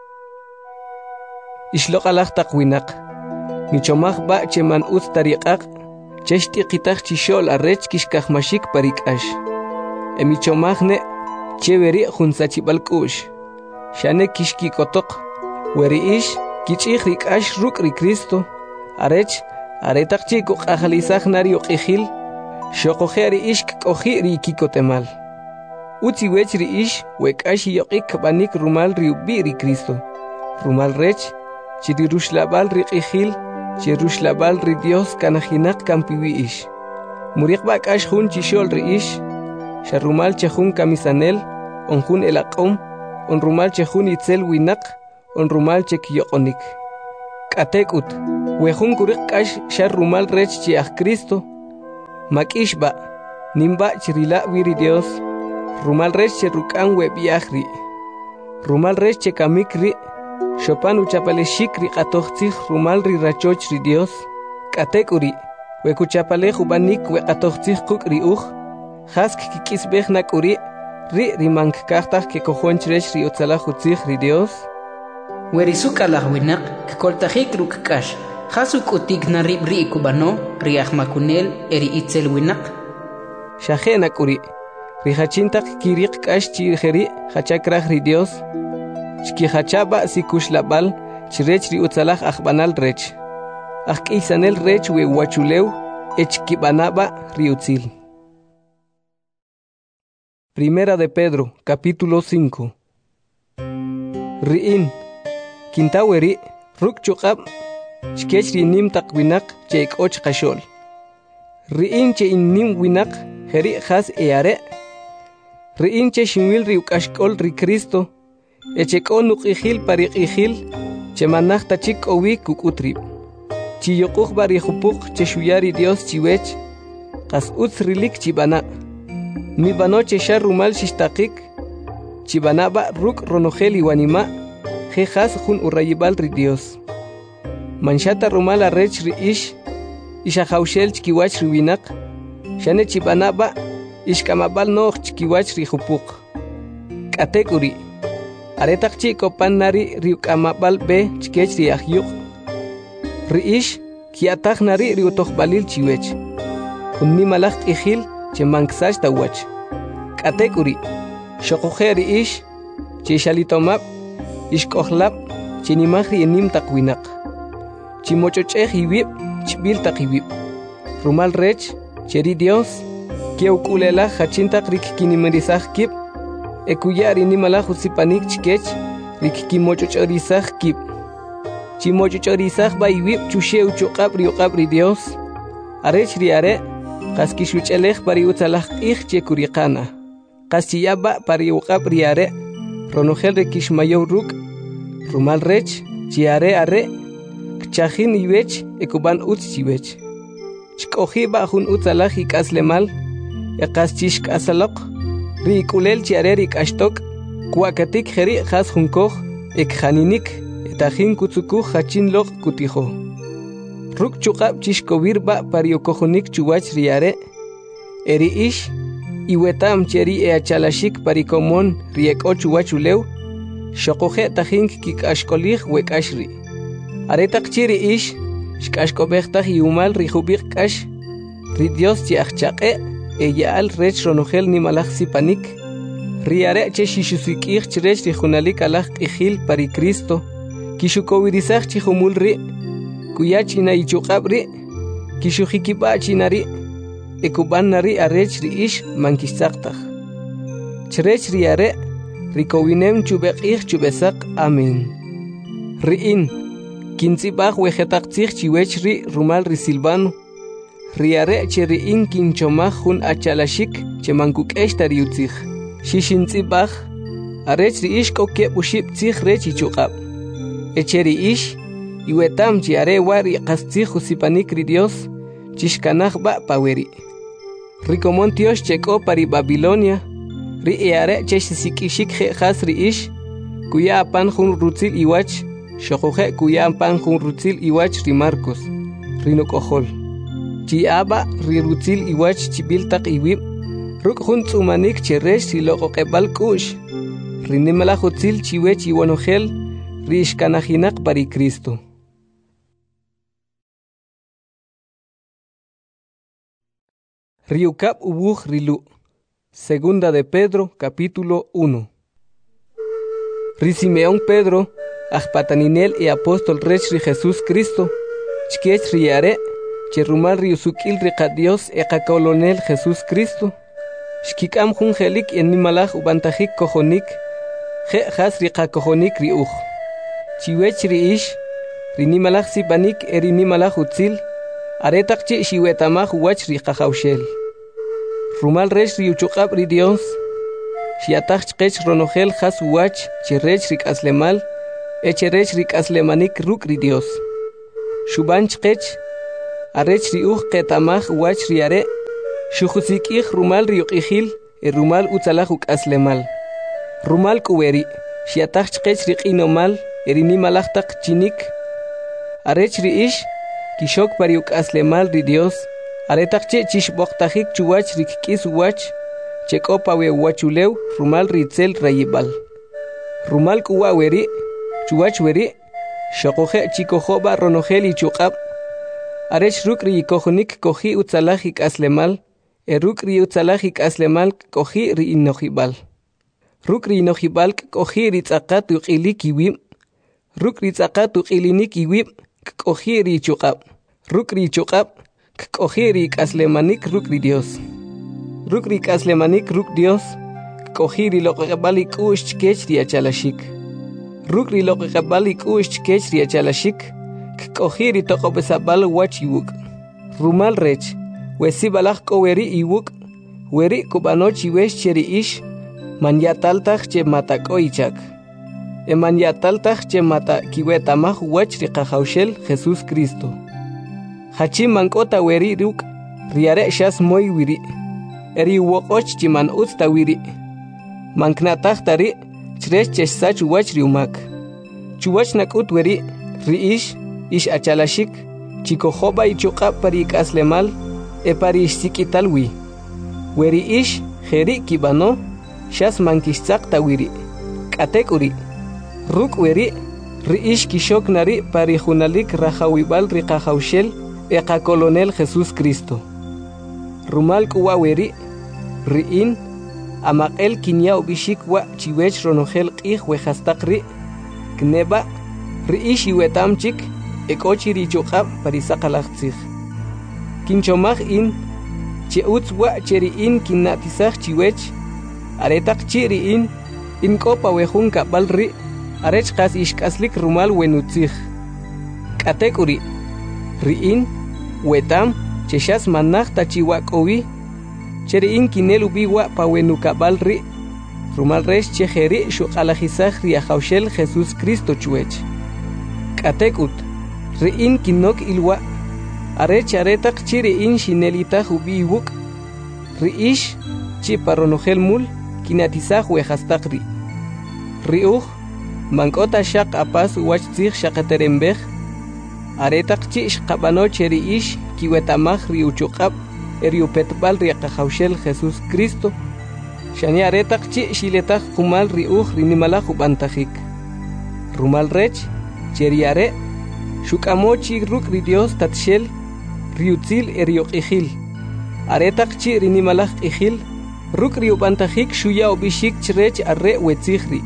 Speaker 3: Ishloqalaj taqwinak. Michomaj ba cheman uz tariqaq, cheshti qitaq chishol arrech kishkajmashik parikash. Michomajne cheveri junsachibalkush. Shane kishki kotok, weri ish kichij rikash ruk ri Cristo. Arech aretaq chiku qajalizaj nari uqijil, shoqojeri ish koji ri kikotemal. Utzi wech ri ish wekash yoqik banik rumal ri ubi ri Cristo. Rumal rech chiri rushlabal ri qijil, Cheruslabal ri Dios kanajinak kampiwi ish. Murik bakash jun chishol ri ish. Sharumal chejun kamisanel, onjun el aqom, on rumal che jun itzel winak, on rumal che kiyokonik. Katekut, wejun kurik kash shar rumal rech chi aj Cristo, makishba, nimba chirila wiri Dios, rumal rech che rukan we biahri, rumal rech che kamikri, shopan uchapale shikri katochtzich rumal ri rachoch ri Dios, katekuri, we kuchapale jubanik we katochtzich kukri hask kikisbeh nakuri, ri mank kartach ke kojonchresh ri utzala jutzich ri Dios.
Speaker 4: Werisuka la winak, koltajik rukkash, hasuk utik na ri kubano, ri ahmakunel eri itzel winak.
Speaker 3: Shahe nakuri, ri hachintak kirik kash chirjeri, hachakrach ri Dios. Chki hachaba si kushlabal, chirech ri utzalach ahbanal rech. Ak isanel rech we wachuleu, echkibanaba ri utzil. Primera de Pedro, capítulo 5. Ri'in, kintaweri, ruk chukab, chkech rinim tak winak, chek och kashol. Ri'in che innim winak, heri has eare. Ri'in che shinwil ri ukashkol ri Cristo, echeko nukihil parik ihil, che manach tachik owi kukutrib. Chi yokuch bari hupuk che shuyari Dios chiwech, kas utz rilik chibana. Mi banoche shar rumal shishtakik, chibanaba ruk ronogel iwanima, jejas jun urayibal ri Dios. Manchata rumal arrech ri ish, ishahaushel chkiwach ri winak, shane chibanaba, ishkamabal noh chkiwach ri hupuk. Katekuri, aretak chiko pan nari ri ukamabal be chkech ri ahyuk. Ri ish, kiatak nari ri utohbalil chiwech. Unni malach ihil, che manksash tawach. Katekuri, shokujeri ish, che shalitomap, ishkohlap, che nimahri enim takwinak. Che mochocheh iwib, chbil takiwib. Rumal rech, cheri Dios, que ukulela hachintak rikikinimerizah kip, ekuyari nimalah usipanik chkech, rikikimochochorizah kip. Che mochochorizah ba iwib chushe uchokab riokab ri Dios, arech riare, Kaskishuchelech pari utzalach ich chekurikana. Kaschiyaba pari uqab riare. Ronogel rekishmayo ruk. Rumal rech. Chiare are. Kchajin iwech. Ekuban utz chiwech. Chkojiba jun utzalach ikaslemal. Ekaschishk asalok. Rikulel chiare rikashtok. Kuakatik jeri has junkoj. Ekjaninik. Etajin kutsukuj hachin lok kutijo. Ruk chukab chishkobirba pariokojonik chuwach riare. Eri ish, iwetam cheri eachalashik parikomon rieko chuwachuleu. Shokoje tajink kikashkolich wekashri. Aretak chiri ish, shkashkobechtaj iumal rijubik kash. Ridios chiachchake, eyaal rech ronogel nimalach sipanik. Riare cheshishusikich chirech rijunalik alach ihil pari Cristo. Kishukowirizach chihumulri. Kuyachina ichukabri, kishuhikiba chinari, ekuban nari arech ri ish mankisaktak. Chrech riare, rikowinem chubekich chubesak, amen. Riin, kintzibach wejetaktzich chiwech ri rumal ri silvano. Riare che riin kinchomach jun achalashik che mankukesh tariutzich. Shishintzibach, arech ri ish kokye uship tzich rech ichukab. Echeri ish, Iwetam chiare wari kastzich usipanik ri Dios, chishkanach ba paweri. Rikomon Dios cheko pari Babilonia, ri eare chesisikishik je has ri ish, kuya apan jun rutzil iwach, shokoje kuya apan jun rutzil iwach ri Marcos, rinokohol. Chiaba ri rutzil iwach chibiltak iwib, ruk jun tzumanik cheresh si loko kebal kush, rinimala jutzil chiwech iwanogel, ri ishkanajinak pari Cristo. Riukab ubuj rilu. Segunda de Pedro, capítulo 1. Simeón Pedro, ajpataninel y apóstol rech ri Jesús Cristo, chkech riare, cherumal riusukil riqa Dios eqakolonel Jesús Cristo, shkikam jun jelik en nimalaj ubantajik kojonik, je has riqa kojonik riuj. Chiwech riish, rinimalaj sipanik erinimalaj utzil, aretakchi shiwetamaj uwach riqa jaushel. Rumal rech riuchukab ri Dios, xiataq chqech ronojel has wach cherech rik aslemal echerech rik aslemanik ruk ri Dios shuban chqech arech riuj qetamaj wach riare shujusikij rumal riuqijil rumal utsalaj uk aslemal rumal kuweri xiataq chqech riqinomal erinimalajtaq chinik arech riish kishok pariuk aslemal ri Dios aretaq che chishboqtajik chuwach rikk'is wach chekopawe wachulew rumal ritzel rayibal rumal kuwa weri chuwach weri shoqoje chikojoba ronojel y chuqab arech rukri kojonik koji utsalajik aslemal rukri utsalajik aslemal koji ri inojibal rukri inojibal koji ritzaqat uqilik iwib rukri tzaqat uqilinik iwib koji ri chuqab rukri chuqab koji ri aslemanik rukri Dios rukri aslemanik ruk Dios koji ri loqebalik ush kech ri achalashik rukri loqebalik ush kech ri achalashik koji ri toqobesabal wach iwuk rumal rech wesi balaj koweri iwuk weri kubanoch iwesh cheri ish manyataltaj che matakoichak manyataltaj che mata kiwetamaj wach ri qajawshel Jesús Cristo hachi mankota weri ruk riare shas moy wiri eri woqoch chiman usta wiri manknataj tari chrech chesach wach riumak chuwach nakut weri riish ish achalashik chikojoba ichuqa parik aslemal parish sikitalwi weri ish jeri kibano shas mankishtzaq tawiri katekuri ruk weri riish kishok nari parijunalik rajawibal riqajawshel eqa colonel Jesús Cristo rumal kuwa weri riin amaqel kinyao bishik wa chiwech ronojel qij wejastaq ri kneba riish iwetamchik ekochi richuqab parisaqalaqtzij kinchomaj in cheutz wa cheriin kinnatisaj chiwech aretaq chiriin inkopa wejun kabal ri arech qas ishk'aslik rumal wenutzij k'atek'uri riin wetam chexas manaj tachiwak'owi cheriin kinel ubiwa pawenu kabal ri rumal rex chejeri xuq'alajisaj riajawshel Jesús Cristo chuech k'atek'ut riin kinok ilwa arech aretaq chiriin xinelitaj ubiwuk riish chi paronojel mul kinatisaj wejastaq ri riuj mankota shaq apas wach tzij shaqeterembej aretaq chi xqabano cheriish kiwetamaj riuchuqab eriupetbal riaqajawshel Jesús Cristo shani aretaq chi xiletaj qumal riuj rinimalaj ub'antajik rumal rech cheriare xuk'amo chi ruk' ri Dios tatxel riutzil erioq'ijil aretaq chi rinimalaj q'ijil ruk' riub'antajik xuya ub'ixik chrech arre wetzij ri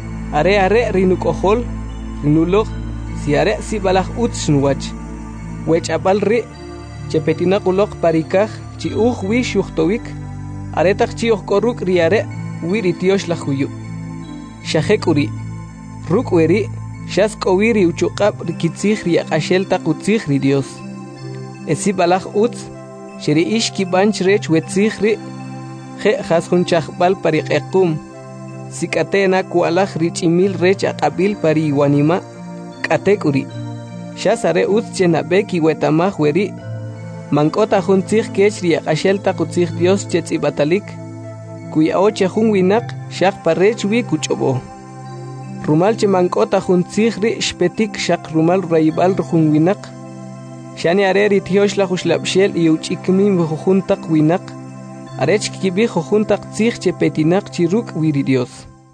Speaker 3: are rinuk'ojol rinuloj si are sibalaj utz xnuwach wech'abal ri chepetinaquloj parikaj chi uj wi xujtowik aretaq chi ojk'oruk' ri are wi ri tiox laj juyu xajek'uri ruk' weri xas k'owi ri uchuqab rikitzij ri aq'axel taq utzij ri Dios sibalaj utz xeri'ix kib'an chrech wetzij ri je jas jun chajb'al pariq'equm sik'atena ku'alaj ri ch'imil rech aq'abil pariwanima k'atek'uri xas are utz chenab'e kiwetamaj weri mank'ota jun tzij kech ri aq'axel taq utzij Dios chetz'ib'atalik kuya'o che jun winaq xaq parech wi kuch'ob'o rumal che mank'ota jun tzij ri xpetik xaq rumal rayib'al jun winaq xani are ri tiox laj uxlab'xel y uch'ikmin jujun taq winaq arech kib'ij jujun taq tzij chepetinaq chi ruk' wi ri Dios.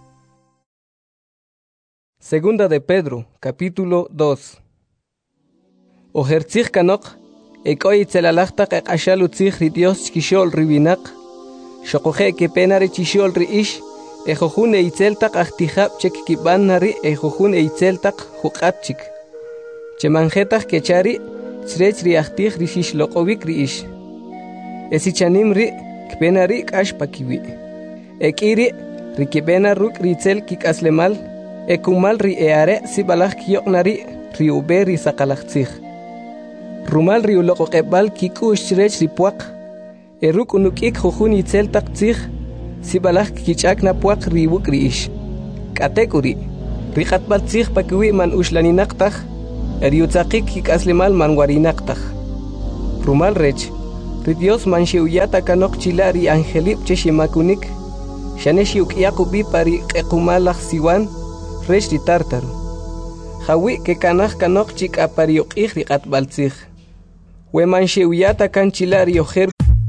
Speaker 3: Segunda de Pedro, capítulo 2. Ojertzij kanok, ek'oy itzelalaj taq eq'axal utzij ri Dios chkixol ri winaq xoqoje kepena re chixol ri ix ejojun eitzel taq ajtijab chek kib'an nari ejojun eitzel taq juq'atchik chemanjetaj kechari chrech ri ajtij ri xixloq'owik ri ix esichanim ri kpena ri k'ax pakiwi ek'i ri kib'ena ruk' ri itzel kik'aslemal ekumal ri eare sibalaj kiyoq'na ri ube ri saqalajtzij rumal ri uloq'oq'eb'al kik'u'x chrech ri puaq ruk' unuk'ik jujun itzel taq tzij sibalaj kichakna puaq riwuk riish. Katekuri, riqat baltzig pakiwi man ushlaninaktag, eriutzakik kikaslimal man warinaktag. Rumal rech, ri Dios man shiuyata kanok chilari angelip cheshimakunik, shaneshiuk yakubi pari kekumalak siwan, rech di tartaru. Hawi ke kanaj kanok chik apariok riqat baltzig. Weman shiuyata kan chilari ojer.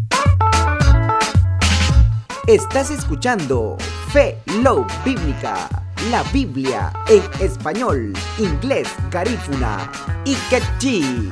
Speaker 5: Estás escuchando Fe Love Bíblica, la Biblia en español, inglés, garífuna y quechí.